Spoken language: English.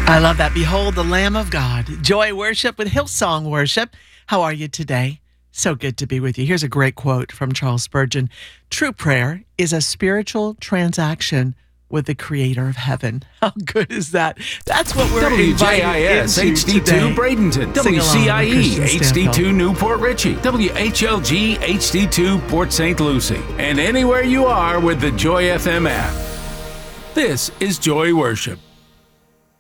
I love that. Behold the Lamb of God. Joy worship with Hillsong Worship. How are you today? So good to be with you. Here's a great quote from Charles Spurgeon. True prayer is a spiritual transaction with the creator of heaven. How good is that? That's what we're WJIS HD2 today. Bradenton, WCIE HD2 Newport Richie, WHLG HD2 Port St. Lucie, and anywhere you are with the Joy FM app. This is Joy Worship.